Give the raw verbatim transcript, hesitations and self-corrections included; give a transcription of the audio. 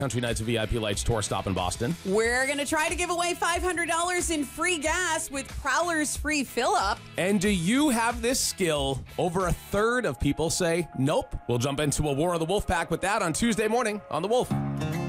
Country Nights V I P Lights tour stop in Boston. We're going to try to give away five hundred dollars in free gas with Prowler's free fill-up. And do you have this skill? Over a third of people say nope. We'll jump into a War of the Wolf Pack with that on Tuesday morning on The Wolf.